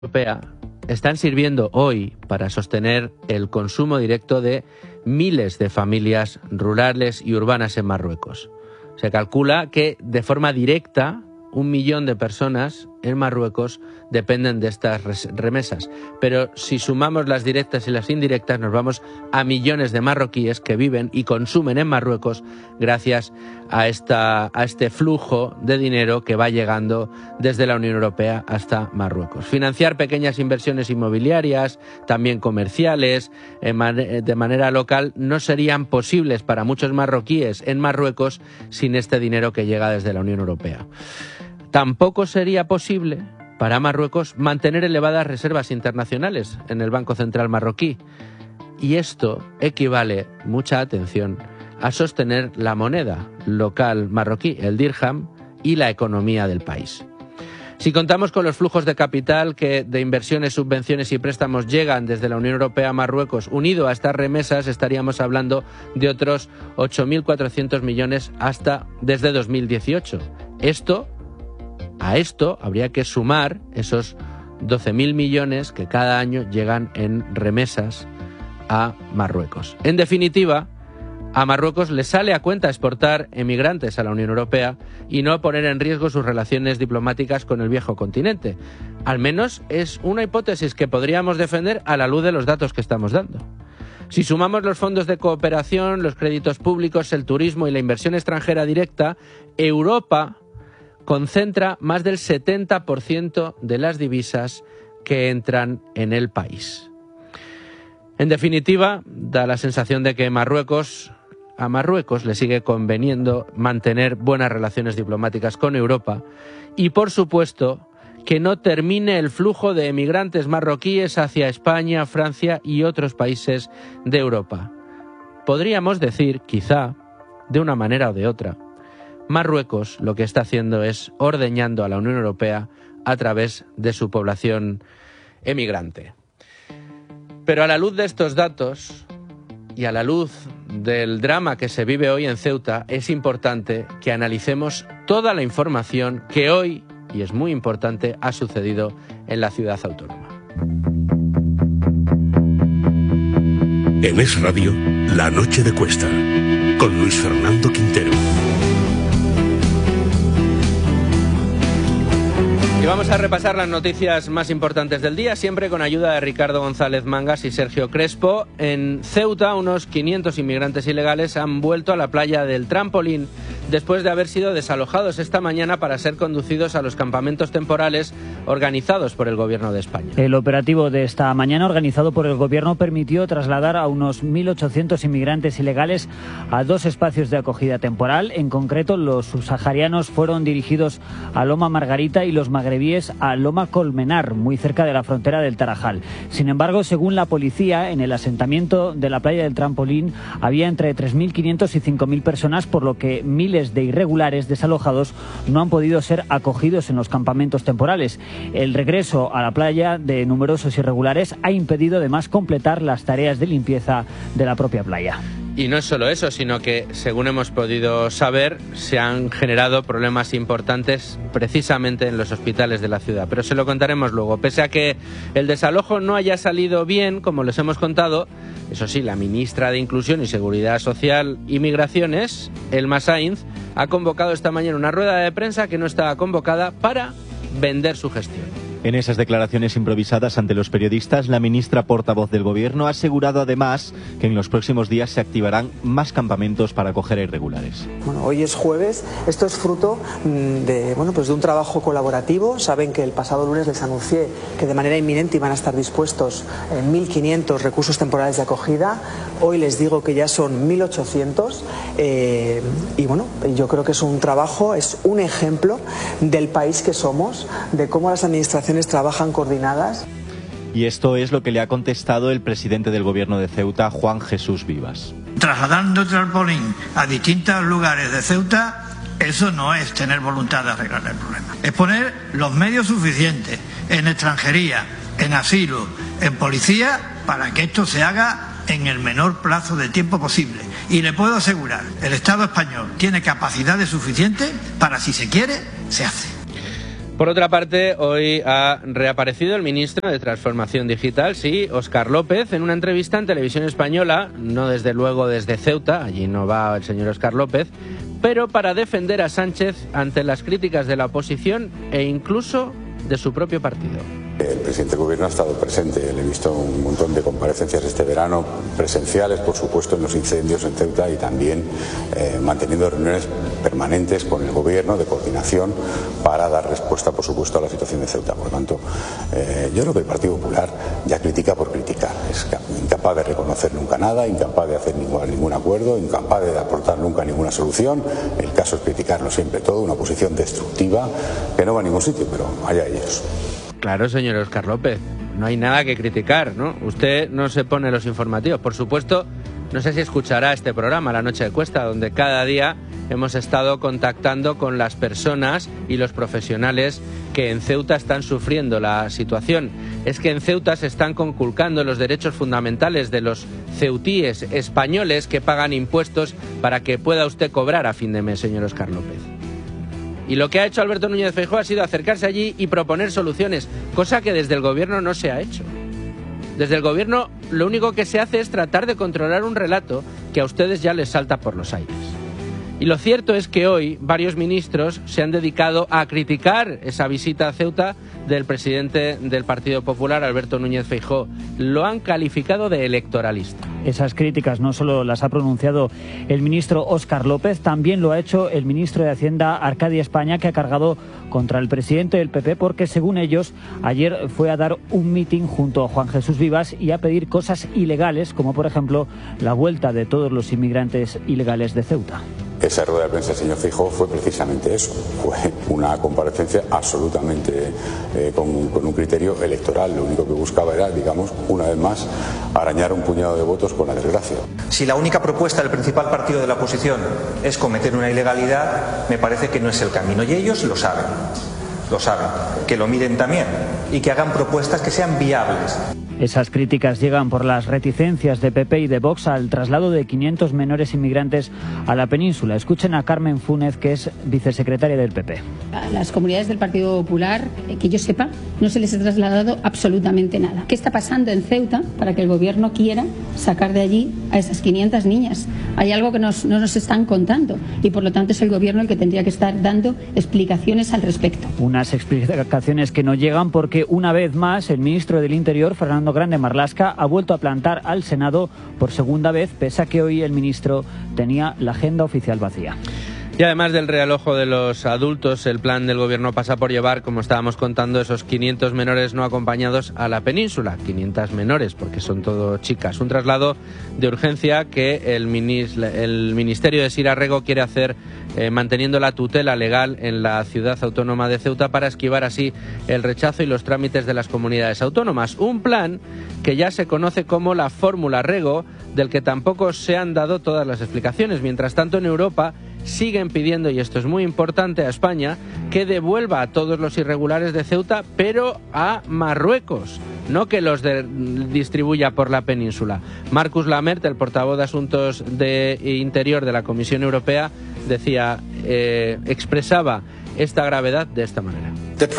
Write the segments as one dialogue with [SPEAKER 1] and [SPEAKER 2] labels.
[SPEAKER 1] Europea están sirviendo hoy para sostener el consumo directo de miles de familias rurales y urbanas en Marruecos. Se calcula que de forma directa 1 millón de personas en Marruecos dependen de estas remesas. Pero si sumamos las directas y las indirectas, nos vamos a millones de marroquíes que viven y consumen en Marruecos gracias a este flujo de dinero que va llegando desde la Unión Europea hasta Marruecos. Financiar pequeñas inversiones inmobiliarias, también comerciales, de manera local, no serían posibles para muchos marroquíes en Marruecos sin este dinero que llega desde la Unión Europea. Tampoco sería posible para Marruecos mantener elevadas reservas internacionales en el Banco Central marroquí. Y esto equivale, mucha atención, a sostener la moneda local marroquí, el dirham, y la economía del país. Si contamos con los flujos de capital que de inversiones, subvenciones y préstamos llegan desde la Unión Europea a Marruecos, unido a estas remesas, estaríamos hablando de otros 8.400 millones desde 2018. A esto habría que sumar esos 12.000 millones que cada año llegan en remesas a Marruecos. En definitiva, a Marruecos le sale a cuenta exportar emigrantes a la Unión Europea y no poner en riesgo sus relaciones diplomáticas con el viejo continente. Al menos es una hipótesis que podríamos defender a la luz de los datos que estamos dando. Si sumamos los fondos de cooperación, los créditos públicos, el turismo y la inversión extranjera directa, Europa concentra más del 70% de las divisas que entran en el país. En definitiva, da la sensación de que a Marruecos le sigue conveniendo mantener buenas relaciones diplomáticas con Europa y, por supuesto, que no termine el flujo de emigrantes marroquíes hacia España, Francia y otros países de Europa. Podríamos decir, quizá, de una manera o de otra, Marruecos lo que está haciendo es ordeñando a la Unión Europea a través de su población emigrante. Pero a la luz de estos datos y a la luz del drama que se vive hoy en Ceuta, es importante que analicemos toda la información que hoy, y es muy importante, ha sucedido en la ciudad autónoma.
[SPEAKER 2] En Es Radio, La Noche de Cuesta, con Luis Fernando Quintero.
[SPEAKER 1] Y vamos a repasar las noticias más importantes del día, siempre con ayuda de Ricardo González Mangas y Sergio Crespo. En Ceuta, unos 500 inmigrantes ilegales han vuelto a la playa del Trampolín después de haber sido desalojados esta mañana para ser conducidos a los campamentos temporales organizados por el Gobierno de España.
[SPEAKER 3] El operativo de esta mañana, organizado por el Gobierno, permitió trasladar a unos 1.800 inmigrantes ilegales a 2 espacios de acogida temporal. En concreto, los subsaharianos fueron dirigidos a Loma Margarita y los magrebíes a Loma Colmenar, muy cerca de la frontera del Tarajal. Sin embargo, según la policía, en el asentamiento de la playa del Trampolín había entre 3.500 y 5.000 personas, por lo que miles de irregulares desalojados no han podido ser acogidos en los campamentos temporales. El regreso a la playa de numerosos irregulares ha impedido además completar las tareas de limpieza de la propia playa.
[SPEAKER 1] Y no es solo eso, sino que, según hemos podido saber, se han generado problemas importantes precisamente en los hospitales de la ciudad. Pero se lo contaremos luego. Pese a que el desalojo no haya salido bien, como les hemos contado, eso sí, la ministra de Inclusión y Seguridad Social y Migraciones, Elma Sainz, ha convocado esta mañana una rueda de prensa que no estaba convocada para vender su gestión.
[SPEAKER 4] En esas declaraciones improvisadas ante los periodistas, la ministra portavoz del Gobierno ha asegurado además que en los próximos días se activarán más campamentos para acoger a irregulares.
[SPEAKER 5] Bueno, hoy es jueves, esto es fruto de un trabajo colaborativo. Saben que el pasado lunes les anuncié que de manera inminente iban a estar dispuestos 1.500 recursos temporales de acogida. Hoy les digo que ya son 1.800 y yo creo que es un trabajo, es un ejemplo del país que somos, de cómo las administraciones trabajan coordinadas.
[SPEAKER 4] Y esto es lo que le ha contestado el presidente del Gobierno de Ceuta, Juan Jesús Vivas.
[SPEAKER 6] Trasladando Trampolín a distintos lugares de Ceuta, eso no es tener voluntad de arreglar el problema. Es poner los medios suficientes en extranjería, en asilo, en policía, para que esto se haga en el menor plazo de tiempo posible. Y le puedo asegurar, el Estado español tiene capacidades suficientes para, si se quiere, se hace.
[SPEAKER 1] Por otra parte, hoy ha reaparecido el ministro de Transformación Digital, sí, Óscar López, en una entrevista en Televisión Española, no desde luego desde Ceuta, allí no va el señor Óscar López, pero para defender a Sánchez ante las críticas de la oposición e incluso de su propio partido.
[SPEAKER 7] El presidente del Gobierno ha estado presente, le he visto un montón de comparecencias este verano, presenciales, por supuesto, en los incendios en Ceuta y también manteniendo reuniones permanentes con el Gobierno de coordinación para dar respuesta, por supuesto, a la situación de Ceuta. Por lo tanto, yo creo que el Partido Popular ya critica por criticar, es incapaz de reconocer nunca nada, incapaz de hacer ningún acuerdo, incapaz de aportar nunca ninguna solución. El caso es criticarlo siempre todo, una posición destructiva que no va a ningún sitio, pero allá ellos.
[SPEAKER 1] Claro, señor Óscar López, no hay nada que criticar, ¿no? Usted no se pone los informativos. Por supuesto, no sé si escuchará este programa, La Noche de Cuesta, donde cada día hemos estado contactando con las personas y los profesionales que en Ceuta están sufriendo la situación. Es que en Ceuta se están conculcando los derechos fundamentales de los ceutíes españoles que pagan impuestos para que pueda usted cobrar a fin de mes, señor Óscar López. Y lo que ha hecho Alberto Núñez Feijóo ha sido acercarse allí y proponer soluciones, cosa que desde el Gobierno no se ha hecho. Desde el Gobierno lo único que se hace es tratar de controlar un relato que a ustedes ya les salta por los aires. Y lo cierto es que hoy varios ministros se han dedicado a criticar esa visita a Ceuta del presidente del Partido Popular, Alberto Núñez Feijóo. Lo han calificado de electoralista.
[SPEAKER 3] Esas críticas no solo las ha pronunciado el ministro Óscar López, también lo ha hecho el ministro de Hacienda, Arcadi España, que ha cargado contra el presidente del PP porque, según ellos, ayer fue a dar un mitin junto a Juan Jesús Vivas y a pedir cosas ilegales, como por ejemplo la vuelta de todos los inmigrantes ilegales de Ceuta.
[SPEAKER 7] Esa rueda de prensa del señor Feijóo fue precisamente eso, fue una comparecencia absolutamente con un criterio electoral. Lo único que buscaba era, digamos, una vez más, arañar un puñado de votos con la desgracia.
[SPEAKER 8] Si la única propuesta del principal partido de la oposición es cometer una ilegalidad, me parece que no es el camino. Y ellos lo saben, que lo miren también y que hagan propuestas que sean viables.
[SPEAKER 3] Esas críticas llegan por las reticencias de PP y de Vox al traslado de 500 menores inmigrantes a la península. Escuchen a Carmen Fúnez, que es vicesecretaria del PP.
[SPEAKER 9] A las comunidades del Partido Popular, que yo sepa, no se les ha trasladado absolutamente nada. ¿Qué está pasando en Ceuta para que el Gobierno quiera sacar de allí a esas 500 niñas? Hay algo que no nos están contando y por lo tanto es el Gobierno el que tendría que estar dando explicaciones al respecto.
[SPEAKER 3] Unas explicaciones que no llegan porque una vez más el ministro del Interior, Fernando Grande Marlaska, ha vuelto a plantar al Senado por segunda vez, pese a que hoy el ministro tenía la agenda oficial vacía.
[SPEAKER 1] Y además del realojo de los adultos, el plan del Gobierno pasa por llevar, como estábamos contando, esos 500 menores no acompañados a la península. 500 menores, porque son todo chicas. Un traslado de urgencia que el Ministerio de Sira Rego quiere hacer manteniendo la tutela legal en la ciudad autónoma de Ceuta para esquivar así el rechazo y los trámites de las comunidades autónomas. Un plan que ya se conoce como la Fórmula Rego, del que tampoco se han dado todas las explicaciones. Mientras tanto, en Europa siguen pidiendo, y esto es muy importante, a España que devuelva a todos los irregulares de Ceuta, pero a Marruecos, no que los distribuya por la península. Marcus Lamert, el portavoz de Asuntos de Interior de la Comisión Europea, expresaba esta gravedad de esta manera.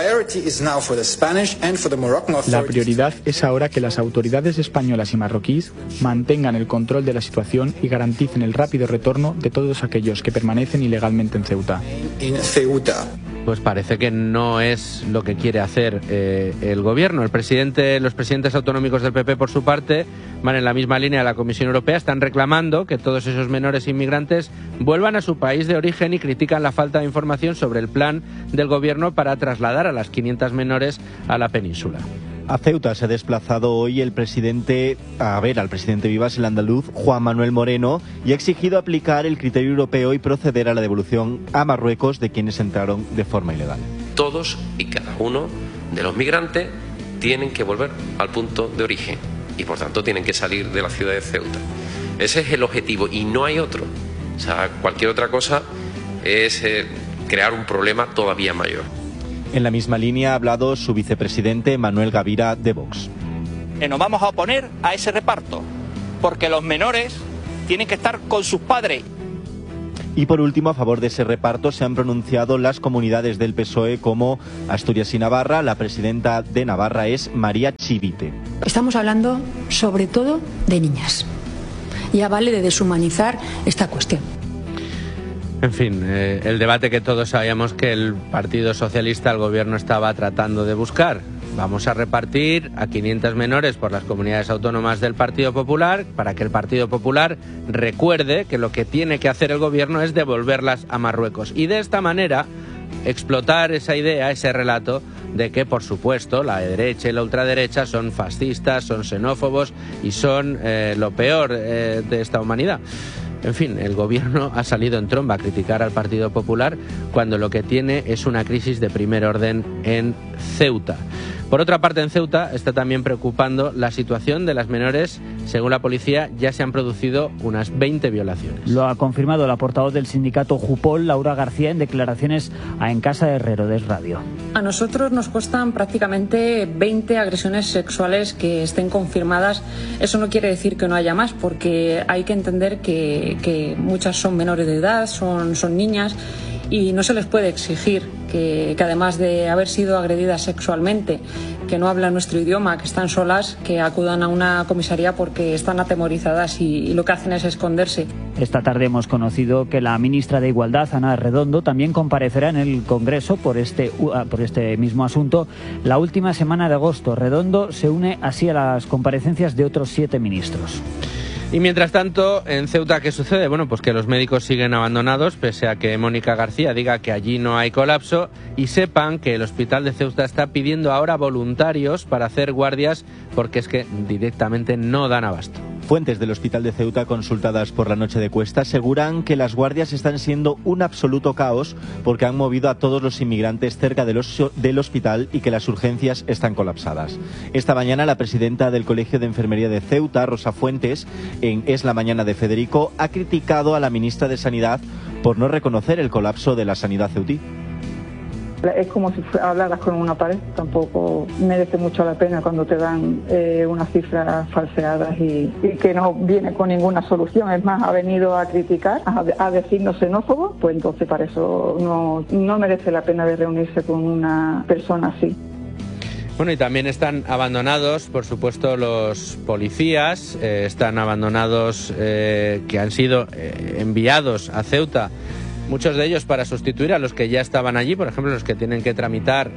[SPEAKER 10] La prioridad es ahora que las autoridades españolas y marroquíes mantengan el control de la situación y garanticen el rápido retorno de todos aquellos que permanecen ilegalmente en Ceuta.
[SPEAKER 1] Pues parece que no es lo que quiere hacer el Gobierno. Los presidentes autonómicos del PP, por su parte, van en la misma línea de la Comisión Europea. Están reclamando que todos esos menores inmigrantes vuelvan a su país de origen y critican la falta de información sobre el plan del Gobierno para trasladar a las 500 menores a la península.
[SPEAKER 4] A Ceuta se ha desplazado hoy al presidente Vivas, el andaluz Juan Manuel Moreno, y ha exigido aplicar el criterio europeo y proceder a la devolución a Marruecos de quienes entraron de forma ilegal.
[SPEAKER 11] Todos y cada uno de los migrantes tienen que volver al punto de origen y por tanto tienen que salir de la ciudad de Ceuta. Ese es el objetivo y no hay otro. O sea, cualquier otra cosa es crear un problema todavía mayor.
[SPEAKER 4] En la misma línea ha hablado su vicepresidente Manuel Gavira de Vox.
[SPEAKER 12] Nos vamos a oponer a ese reparto, porque los menores tienen que estar con sus padres
[SPEAKER 4] Y por último, a favor de ese reparto se han pronunciado las comunidades del PSOE como Asturias y Navarra. La presidenta de Navarra es María Chivite.
[SPEAKER 13] Estamos hablando sobre todo de niñas. Ya vale de deshumanizar esta cuestión.
[SPEAKER 1] En fin, el debate que todos sabíamos que el Partido Socialista, el gobierno, estaba tratando de buscar. Vamos a repartir a 500 menores por las comunidades autónomas del Partido Popular para que el Partido Popular recuerde que lo que tiene que hacer el gobierno es devolverlas a Marruecos. Y de esta manera explotar esa idea, ese relato de que, por supuesto, la derecha y la ultraderecha son fascistas, son xenófobos y son lo peor de esta humanidad. En fin, el gobierno ha salido en tromba a criticar al Partido Popular cuando lo que tiene es una crisis de primer orden en Ceuta. Por otra parte, en Ceuta está también preocupando la situación de las menores. Según la policía, ya se han producido unas 20 violaciones.
[SPEAKER 3] Lo ha confirmado la portavoz del sindicato Jupol, Laura García, en declaraciones a En Casa de Herrero de Radio.
[SPEAKER 14] A nosotros nos cuestan prácticamente 20 agresiones sexuales que estén confirmadas. Eso no quiere decir que no haya más, porque hay que entender que muchas son menores de edad, son niñas, y no se les puede exigir que además de haber sido agredidas sexualmente, que no hablan nuestro idioma, que están solas, que acudan a una comisaría porque están atemorizadas y lo que hacen es esconderse.
[SPEAKER 3] Esta tarde hemos conocido que la ministra de Igualdad, Ana Redondo, también comparecerá en el Congreso por este mismo asunto la última semana de agosto. Redondo se une así a las comparecencias de otros 7 ministros.
[SPEAKER 1] Y mientras tanto, en Ceuta, ¿qué sucede? Bueno, pues que los médicos siguen abandonados, pese a que Mónica García diga que allí no hay colapso, y sepan que el hospital de Ceuta está pidiendo ahora voluntarios para hacer guardias, porque es que directamente no dan abasto.
[SPEAKER 4] Fuentes del Hospital de Ceuta consultadas por La Noche de Cuesta aseguran que las guardias están siendo un absoluto caos porque han movido a todos los inmigrantes cerca del hospital y que las urgencias están colapsadas. Esta mañana la presidenta del Colegio de Enfermería de Ceuta, Rosa Fuentes, en Es la Mañana de Federico, ha criticado a la ministra de Sanidad por no reconocer el colapso de la sanidad ceutí.
[SPEAKER 15] Es como si hablaras con una pared, tampoco merece mucho la pena cuando te dan unas cifras falseadas y que no viene con ninguna solución. Es más, ha venido a criticar, a decirnos xenófobo, pues entonces para eso no merece la pena de reunirse con una persona así.
[SPEAKER 1] Bueno, y también están abandonados, por supuesto, los policías, están abandonados que han sido enviados a Ceuta, muchos de ellos para sustituir a los que ya estaban allí, por ejemplo, los que tienen que tramitar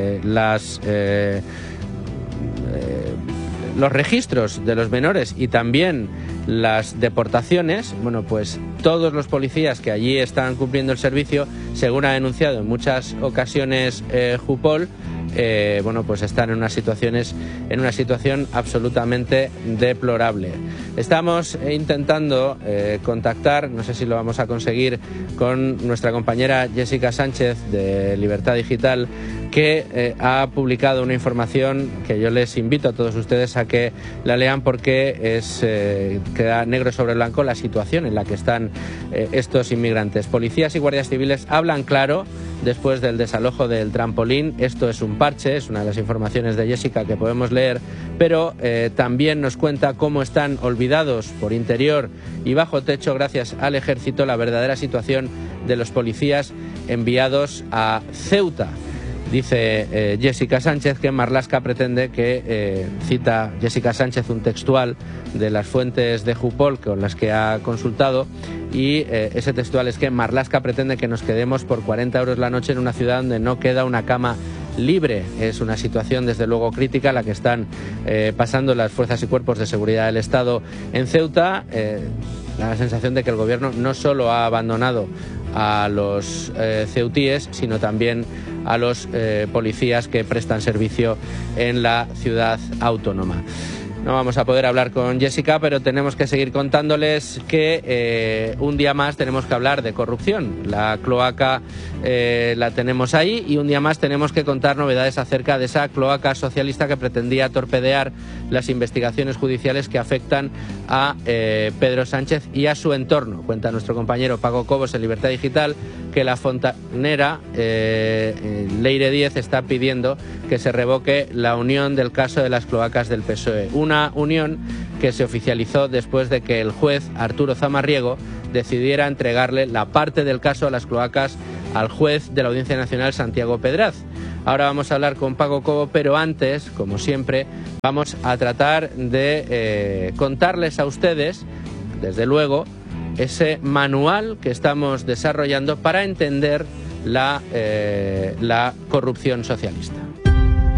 [SPEAKER 1] los registros de los menores y también las deportaciones. Bueno, pues todos los policías que allí están cumpliendo el servicio, según ha denunciado en muchas ocasiones Jupol, bueno, pues están en una situación absolutamente deplorable. Estamos intentando contactar, no sé si lo vamos a conseguir, con nuestra compañera Jessica Sánchez de Libertad Digital, que ha publicado una información que yo les invito a todos ustedes a que la lean, porque queda negro sobre blanco la situación en la que están estos inmigrantes. Policías y guardias civiles hablan claro después del desalojo del trampolín. Esto es un parche, es una de las informaciones de Jessica que podemos leer, pero también nos cuenta cómo están olvidados por interior y bajo techo, gracias al ejército, la verdadera situación de los policías enviados a Ceuta. Dice Jessica Sánchez que Marlaska pretende que, cita Jessica Sánchez un textual de las fuentes de Jupol con las que ha consultado, y ese textual es que Marlaska pretende que nos quedemos por 40 euros la noche en una ciudad donde no queda una cama libre. Es una situación desde luego crítica la que están pasando las fuerzas y cuerpos de seguridad del Estado en Ceuta. La sensación de que el gobierno no solo ha abandonado a los ceutíes, sino también a los policías que prestan servicio en la ciudad autónoma. No vamos a poder hablar con Jessica, pero tenemos que seguir contándoles que un día más tenemos que hablar de corrupción. La cloaca la tenemos ahí, y un día más tenemos que contar novedades acerca de esa cloaca socialista que pretendía torpedear las investigaciones judiciales que afectan a Pedro Sánchez y a su entorno. Cuenta nuestro compañero Paco Cobos en Libertad Digital que la fontanera Leire Díez está pidiendo que se revoque la unión del caso de las cloacas del PSOE. Una unión que se oficializó después de que el juez Arturo Zamarriego decidiera entregarle la parte del caso de las cloacas al juez de la Audiencia Nacional, Santiago Pedraz. Ahora vamos a hablar con Paco Cobo, pero antes, como siempre, vamos a tratar de contarles a ustedes, desde luego, ese manual que estamos desarrollando para entender la corrupción socialista.